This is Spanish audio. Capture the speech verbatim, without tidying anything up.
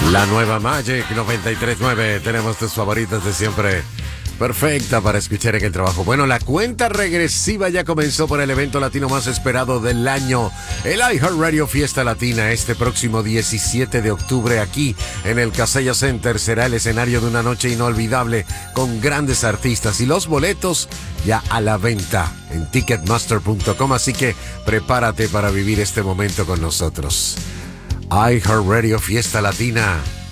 La nueva Magic noventa y tres punto nueve. Tenemos tus favoritas de siempre. Perfecta para escuchar en el trabajo. Bueno, la cuenta regresiva ya comenzó por el evento latino más esperado del año, el iHeartRadio Fiesta Latina. Este próximo diecisiete de octubre aquí en el Casella Center será el escenario de una noche inolvidable con grandes artistas y los boletos ya a la venta en ticketmaster punto com, así que prepárate para vivir este momento con nosotros. iHeartRadio Fiesta Latina.